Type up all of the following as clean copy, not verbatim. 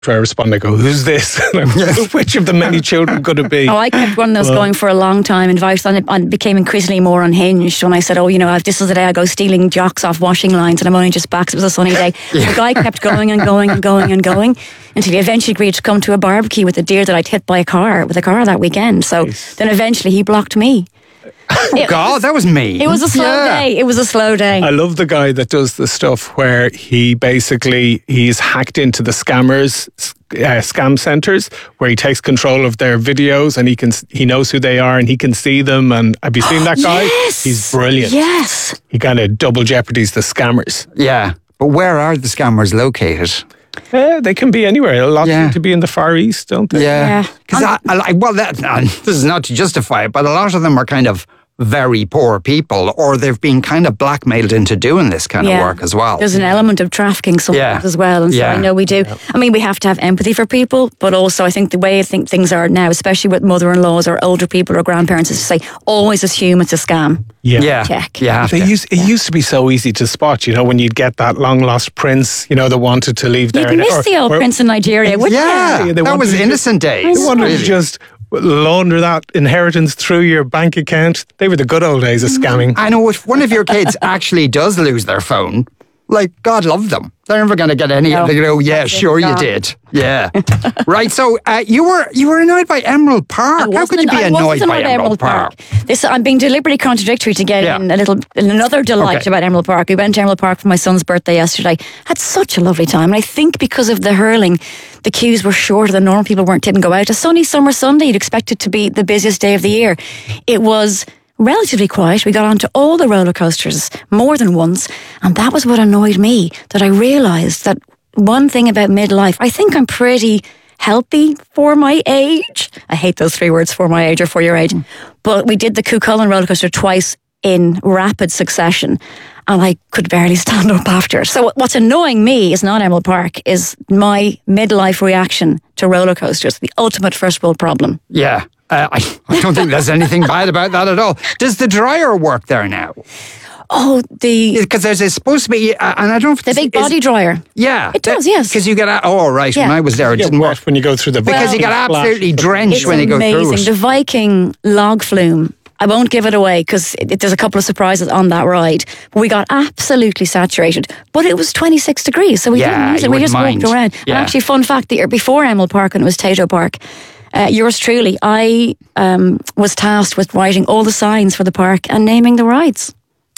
I respond, I go, who's this? Which of the many children could it be? Oh, I kept one of those going for a long time, and became increasingly more unhinged when I said, this is the day I go stealing jocks off washing lines and I'm only just back, so it was a sunny day. The guy kept going and going and going and going until he eventually agreed to come to a barbecue with a deer that I'd hit with a car that weekend. So then eventually he blocked me. God, that was me. It was a slow day. It was a slow day. I love the guy that does the stuff where he's hacked into the scammers, scam centers, where he takes control of their videos and he knows who they are and he can see them. And have you seen that guy? Yes. He's brilliant. Yes. He kind of double jeopardies the scammers. Yeah, but where are the scammers located? They can be anywhere. A lot seem to be in the Far East, don't they? Yeah. Because this is not to justify it, but a lot of them are kind of very poor people, or they've been kind of blackmailed into doing this kind of work as well. There's an element of trafficking sometimes as well, and so I know we do. I mean, we have to have empathy for people, but also I think the way I think things are now, especially with mother-in-laws or older people or grandparents, is to say, always assume it's a scam. Check. It used to be so easy to spot, when you'd get that long-lost prince, that wanted to leave there. You'd miss the old prince in Nigeria, wouldn't you? That was innocent days. They wanted to just launder that inheritance through your bank account. They were the good old days of scamming. I know, if one of your kids actually does lose their phone, God love them. They're never going to get any. They go, you did. Yeah. Right. So you were annoyed by Emerald Park. How could you be annoyed by Emerald Park? I'm being deliberately contradictory to get in another delight about Emerald Park. We went to Emerald Park for my son's birthday yesterday. Had such a lovely time, and I think because of the hurling, the queues were shorter than normal. People didn't go out. A sunny summer Sunday, you'd expect it to be the busiest day of the year. It was relatively quiet. We got onto all the roller coasters more than once, and that was what annoyed me, that I realised that one thing about midlife, I think I'm pretty healthy for my age. I hate those three words, for my age or for your age. But we did the Cuchulainn roller coaster twice in rapid succession, and I could barely stand up after. So what's annoying me is not Emerald Park, is my midlife reaction to roller coasters, the ultimate first world problem. Yeah. I don't think there's anything bad about that at all. Does the dryer work there now? Oh, because there's supposed to be, and I don't know if the big body dryer. Yeah, it does. Yes, because you get right. When I was there, it didn't work when you go through the because you get absolutely drenched when you go through it. The Viking log flume. I won't give it away because there's a couple of surprises on that ride. But we got absolutely saturated. But it was 26 degrees, so we didn't use it. We just walked around. Yeah. And actually, fun fact: the year before Emerald Park, when it was Tato Park. Yours truly, I was tasked with writing all the signs for the park and naming the rides.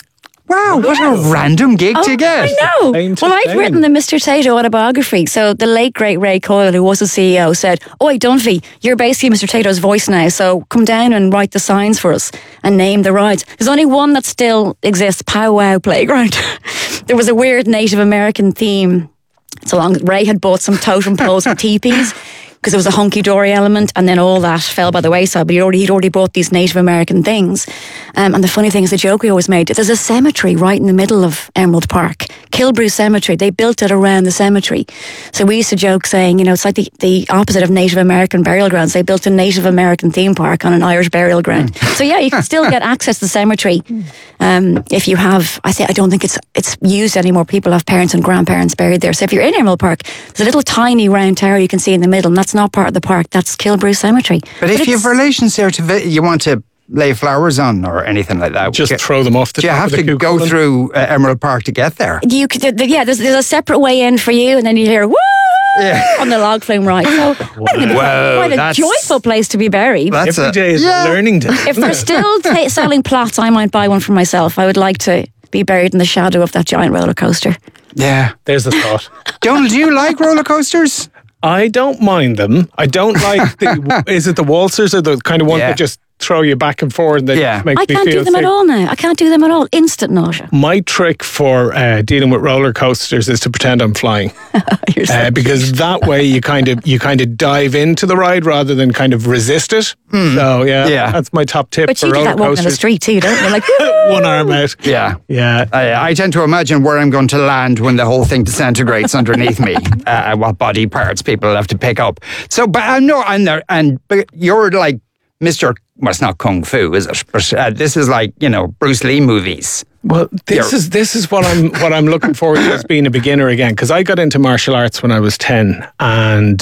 Wow, what a random gig to get. I know. Well, I'd written the Mr. Tato autobiography. So the late, great Ray Coyle, who was the CEO, said, "Oi, Dunphy, you're basically Mr. Tato's voice now, so come down and write the signs for us and name the rides." There's only one that still exists, Pow Wow Playground. There was a weird Native American theme. So long, Ray had bought some totem poles and teepees, because there was a hunky-dory element, and then all that fell by the wayside. But he'd already bought these Native American things. And the funny thing is, the joke we always made, there's a cemetery right in the middle of Emerald Park, Kilbrew Cemetery. They built it around the cemetery. So we used to joke saying, it's like the opposite of Native American burial grounds. They built a Native American theme park on an Irish burial ground. So yeah, you can still get access to the cemetery if you have. I don't think it's used anymore. People have parents and grandparents buried there. So if you're in Emerald Park, there's a little tiny round tower you can see in the middle, and that's not part of the park. That's Kilbrew Cemetery. But if you have relations there, you want to lay flowers on or anything like that, just throw them off the top. Do you have to go through Emerald Park to get there? You could, there's a separate way in for you, and then you hear woo on the log flume ride. So quite a joyful place to be buried. Every day is a learning day. If they're still selling plots, I might buy one for myself. I would like to be buried in the shadow of that giant roller coaster. Yeah, there's the thought. Donald, do you like roller coasters? I don't mind them. I don't like is it the waltzers or the kind of ones that just throw you back and forward? That makes me feel I can't do them at all now. I can't do them at all. Instant nausea. My trick for dealing with roller coasters is to pretend I'm flying, because that way you kind of dive into the ride rather than kind of resist it. So that's my top tip. But for you do roller that walking coasters. on the street too, don't you? Like one arm out. Yeah. I tend to imagine where I'm going to land when the whole thing disintegrates underneath me. What body parts people have to pick up. So, but I'm there, but you're like Mr. well, it's not kung fu, is it? But this is like, Bruce Lee movies. Well, this is what I'm looking forward to as being a beginner again, because I got into martial arts when I was 10, and